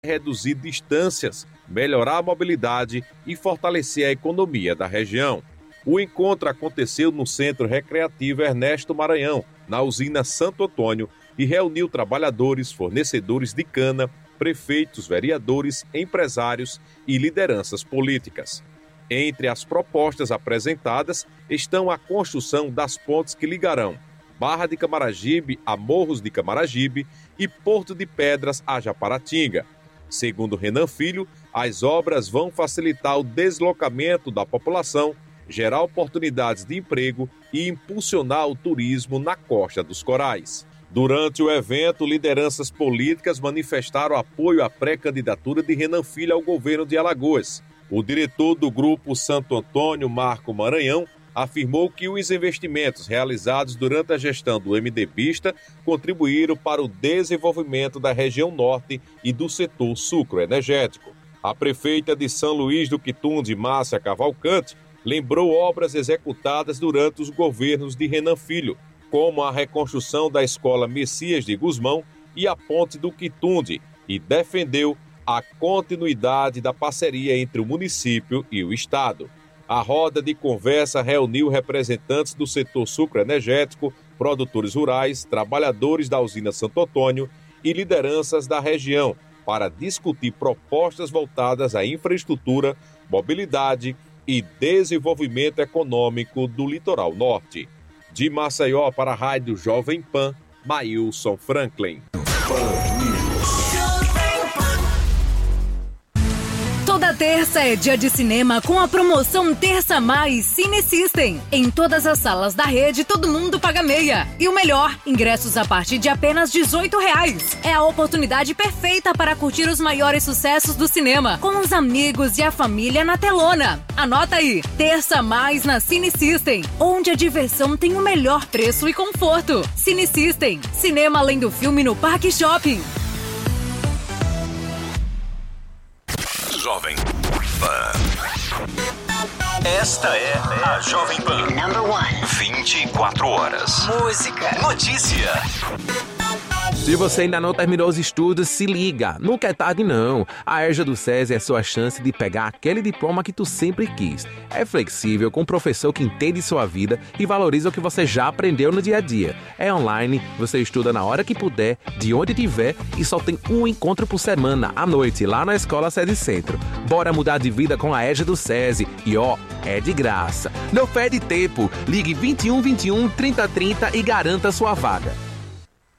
reduzir distâncias, melhorar a mobilidade e fortalecer a economia da região. O encontro aconteceu no Centro Recreativo Ernesto Maranhão, na usina Santo Antônio, e reuniu trabalhadores, fornecedores de cana, prefeitos, vereadores, empresários e lideranças políticas. Entre as propostas apresentadas estão a construção das pontes que ligarão Barra de Camaragibe a Morros de Camaragibe e Porto de Pedras a Japaratinga. Segundo Renan Filho, as obras vão facilitar o deslocamento da população, gerar oportunidades de emprego e impulsionar o turismo na Costa dos Corais. Durante o evento, lideranças políticas manifestaram apoio à pré-candidatura de Renan Filho ao governo de Alagoas. O diretor do Grupo Santo Antônio, Marco Maranhão, afirmou que os investimentos realizados durante a gestão do MDBista contribuíram para o desenvolvimento da região norte e do setor sucroenergético. A prefeita de São Luís do Quitunde, Márcia Cavalcante, lembrou obras executadas durante os governos de Renan Filho, como a reconstrução da Escola Messias de Gusmão e a Ponte do Quitunde, e defendeu a continuidade da parceria entre o município e o Estado. A roda de conversa reuniu representantes do setor sucroenergético, produtores rurais, trabalhadores da usina Santo Antônio e lideranças da região para discutir propostas voltadas à infraestrutura, mobilidade e desenvolvimento econômico do litoral norte. De Maceió para a Rádio Jovem Pan, Maílson Franklin. Toda terça é dia de cinema com a promoção Terça Mais Cine System. Em todas as salas da rede, todo mundo paga meia. E o melhor, ingressos a partir de apenas R$18. É a oportunidade perfeita para curtir os maiores sucessos do cinema, com os amigos e a família na telona. Anota aí, Terça Mais na Cine System, onde a diversão tem o melhor preço e conforto. Cine System, cinema além do filme no Parque Shopping. Jovem Pan. Esta é a Jovem Pan. Number 1. 24 horas. Música. Notícia. Se você ainda não terminou os estudos, se liga. Nunca é tarde, não. A EJA do SESI é a sua chance de pegar aquele diploma que tu sempre quis. É flexível, com um professor que entende sua vida e valoriza o que você já aprendeu no dia a dia. É online, você estuda na hora que puder, de onde tiver, e só tem um encontro por semana, à noite, lá na Escola SESI Centro. Bora mudar de vida com a EJA do SESI. E é de graça. Não perde tempo. Ligue 21 21 30 30 e garanta sua vaga.